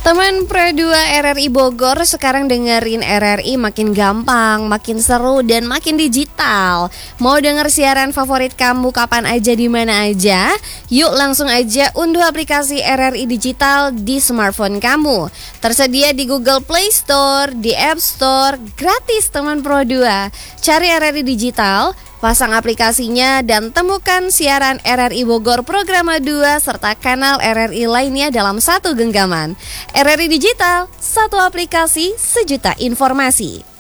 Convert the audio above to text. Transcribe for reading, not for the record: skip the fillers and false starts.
Teman Pro 2 RRI Bogor, sekarang dengerin RRI makin gampang, makin seru, dan makin digital. Mau denger siaran favorit kamu kapan aja, di mana aja? Yuk langsung aja unduh aplikasi RRI Digital di smartphone kamu. Tersedia di Google Play Store, di App Store, gratis teman Pro 2. Cari RRI Digital, pasang aplikasinya dan temukan siaran RRI Bogor Programa 2 serta kanal RRI lainnya dalam satu genggaman. RRI Digital, satu aplikasi, sejuta informasi.